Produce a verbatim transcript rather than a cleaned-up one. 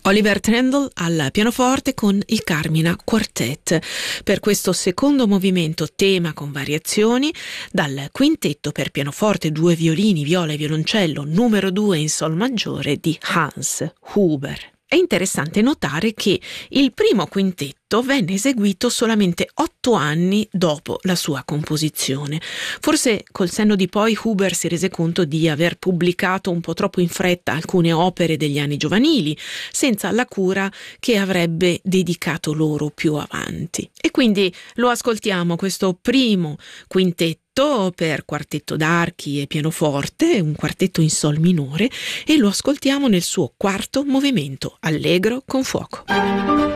Oliver Trendle al pianoforte con il Carmina Quartet per questo secondo movimento, tema con variazioni, dal quintetto per pianoforte, due violini, viola e violoncello numero due in sol maggiore di Hans Huber. È interessante notare che il primo quintetto venne eseguito solamente otto anni dopo la sua composizione. Forse col senno di poi Huber si rese conto di aver pubblicato un po' troppo in fretta alcune opere degli anni giovanili, senza la cura che avrebbe dedicato loro più avanti. E quindi lo ascoltiamo, questo primo quintetto per quartetto d'archi e pianoforte, un quartetto in sol minore, e lo ascoltiamo nel suo quarto movimento, allegro con fuoco.